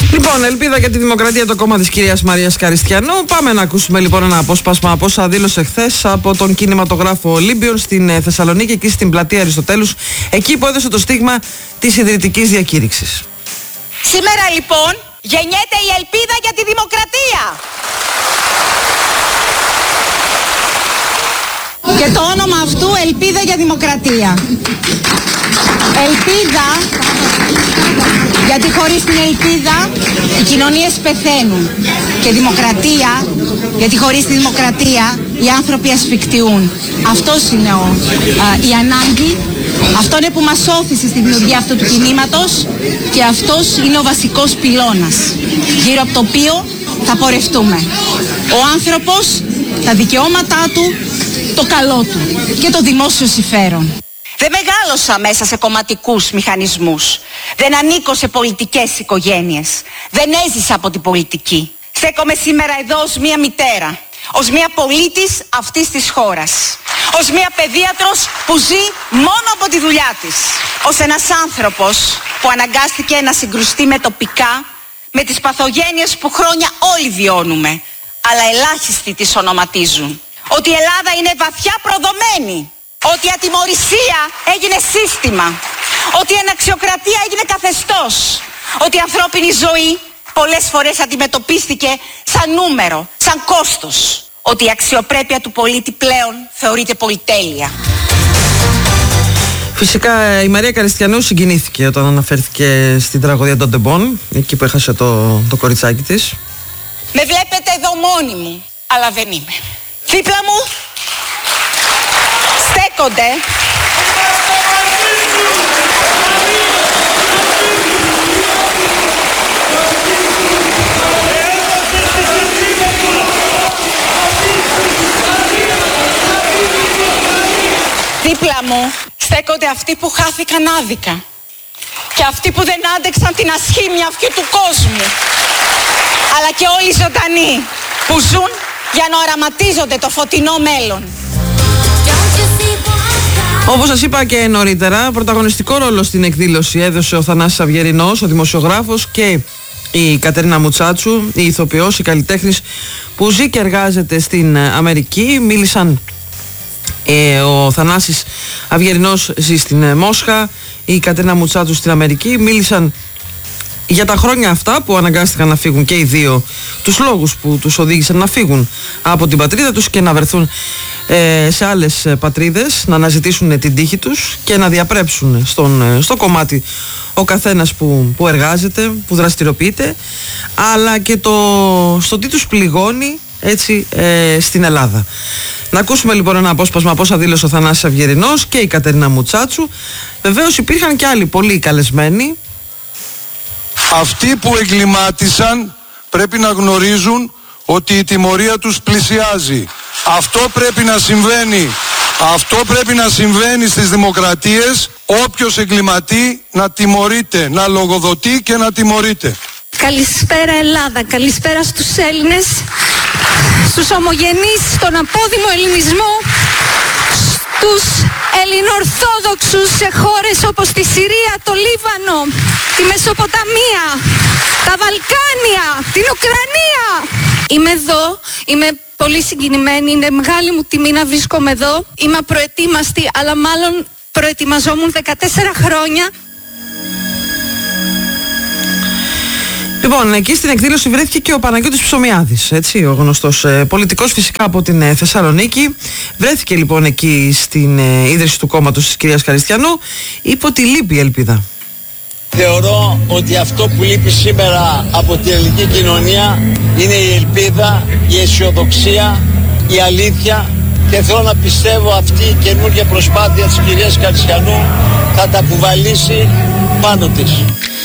Λοιπόν, Ελπίδα για τη Δημοκρατία, το κόμμα της κυρίας Μαρίας Καριστιανού. Πάμε να ακούσουμε λοιπόν ένα απόσπασμα από όσα δήλωσε χθες από τον κινηματογράφο Ολύμπιον στην Θεσσαλονίκη, εκεί στην πλατεία Αριστοτέλους, εκεί που έδωσε το στίγμα της ιδρυτικής διακήρυξης. Σήμερα λοιπόν γεννιέται η ελπίδα για τη δημοκρατία. Και το όνομα αυτού, Ελπίδα για Δημοκρατία. Ελπίδα, γιατί χωρίς την ελπίδα οι κοινωνίες πεθαίνουν. Και δημοκρατία, γιατί χωρίς τη δημοκρατία οι άνθρωποι ασφικτιούν. Αυτός είναι η ανάγκη, αυτό είναι που μας όθησε στη δημιουργία αυτού του κινήματος και αυτός είναι ο βασικός πυλώνας γύρω από το οποίο θα πορευτούμε. Ο άνθρωπος, τα δικαιώματά του, το καλό του και το δημόσιο συμφέρον. Δεν μεγάλωσα μέσα σε κομματικούς μηχανισμούς. Δεν ανήκω σε πολιτικές οικογένειες. Δεν έζησα από την πολιτική. Στέκομαι σήμερα εδώ ως μία μητέρα, ως μία πολίτης αυτής της χώρας, ως μία παιδίατρος που ζει μόνο από τη δουλειά της, ως ένας άνθρωπος που αναγκάστηκε να συγκρουστεί με τοπικά με τις παθογένειες που χρόνια όλοι βιώνουμε, αλλά ελάχιστοι τις ονοματίζουν. Ότι η Ελλάδα είναι βαθιά προδομένη, ότι η ατιμωρησία έγινε σύστημα, ότι η αναξιοκρατία έγινε καθεστώς, ότι η ανθρώπινη ζωή πολλές φορές αντιμετωπίστηκε σαν νούμερο, σαν κόστος, ότι η αξιοπρέπεια του πολίτη πλέον θεωρείται πολυτέλεια. Φυσικά η Μαρία Καριστιανού συγκινήθηκε όταν αναφέρθηκε στην τραγωδία των Ντεμπών, εκεί που έχασε το κοριτσάκι της. Με βλέπετε εδώ μόνη μου, αλλά δεν είμαι. Δίπλα μου στέκονται αυτοί που χάθηκαν άδικα και αυτοί που δεν άντεξαν την ασχήμια αυτού του κόσμου, αλλά και όλοι οι ζωντανοί που ζουν για να οραματίζονται το φωτεινό μέλλον. Όπως σας είπα και νωρίτερα, πρωταγωνιστικό ρόλο στην εκδήλωση έδωσε ο Θανάσης Αυγερινός, ο δημοσιογράφος, και η Κατερίνα Μουτσάτσου, η ηθοποιός, η καλλιτέχνης που ζει και εργάζεται στην Αμερική. Μίλησαν, ο Θανάσης Αυγερινός ζει στην Μόσχα, η Κατερίνα Μουτσάτσου στην Αμερική. Μίλησαν για τα χρόνια αυτά που αναγκάστηκαν να φύγουν και οι δύο, τους λόγους που τους οδήγησαν να φύγουν από την πατρίδα τους και να βρεθούν σε άλλες πατρίδες, να αναζητήσουν την τύχη τους και να διαπρέψουν στο κομμάτι ο καθένας που εργάζεται, που δραστηριοποιείται, αλλά και στο τι τους πληγώνει έτσι στην Ελλάδα. Να ακούσουμε λοιπόν ένα απόσπασμα από όσα δήλωσε ο Θανάσης Αυγερινός και η Κατερίνα Μουτσάτσου. Βεβαίως υπήρχαν και άλλοι πολύ καλεσμένοι. Αυτοί που εγκλημάτισαν πρέπει να γνωρίζουν ότι η τιμωρία τους πλησιάζει. Αυτό πρέπει να συμβαίνει. Αυτό πρέπει να συμβαίνει στις δημοκρατίες. Όποιος εγκληματεί να τιμωρείται, να λογοδοτεί και να τιμωρείται. Καλησπέρα Ελλάδα, καλησπέρα στους Έλληνες, στους ομογενείς, στον απόδημο ελληνισμό, στους ελληνοορθόδοξους σε χώρες όπως τη Συρία, το Λίβανο, τη Μεσοποταμία, τα Βαλκάνια, την Ουκρανία. Είμαι εδώ, είμαι πολύ συγκινημένη, είναι μεγάλη μου τιμή να βρίσκομαι εδώ. Είμαι απροετοίμαστη, αλλά μάλλον προετοιμαζόμουν 14 χρόνια. Λοιπόν, εκεί στην εκδήλωση βρέθηκε και ο Παναγιώτης Ψωμιάδης, έτσι, ο γνωστός πολιτικός φυσικά από την Θεσσαλονίκη. Βρέθηκε λοιπόν εκεί στην ίδρυση του κόμματος της κυρίας Καριστιανού. Είπε ότι λείπει η ελπίδα. Θεωρώ ότι αυτό που λείπει σήμερα από την ελληνική κοινωνία είναι η ελπίδα, η αισιοδοξία, η αλήθεια, και θέλω να πιστεύω αυτή η καινούργια προσπάθεια της κυρίας Καριστιανού θα τα κουβαλήσει πάνω της.